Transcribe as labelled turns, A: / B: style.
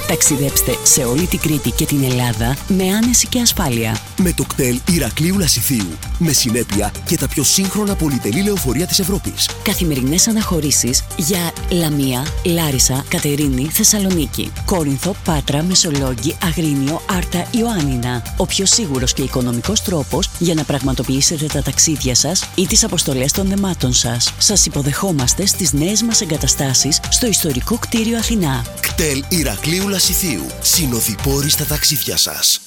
A: Ταξιδέψτε σε όλη την Κρήτη και την Ελλάδα με άνεση και ασφάλεια.
B: Με το κτέλ Ηρακλείου Λασιθίου. Με συνέπεια και τα πιο σύγχρονα πολυτελή λεωφορεία της Ευρώπης.
A: Καθημερινές αναχωρήσεις για Λαμία, Λάρισα, Κατερίνη, Θεσσαλονίκη, Κόρινθο, Πάτρα, Μεσολόγγι, Αγρίνιο, Άρτα, Ιωάννινα. Ο πιο σίγουρος και οικονομικός τρόπος για να πραγματοποιήσετε τα ταξίδια σας ή τις αποστολές των δεμάτων σας. Σας υποδεχόμαστε στις νέες μας εγκαταστάσεις στο ιστορικό κτίριο Αθηνά.
B: Κτέλ Ηρακλείου Λασιθίου. Συνοδοιπόροι στα ταξίδια σας.